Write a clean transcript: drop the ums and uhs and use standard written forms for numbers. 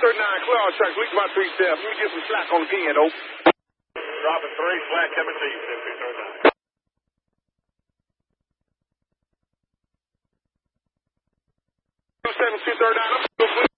239, clear all tracks, leak about 3 steps. Let me get some slack on the pin, though. Dropping 3, slack coming to you, 239. 27239, I'm still clear.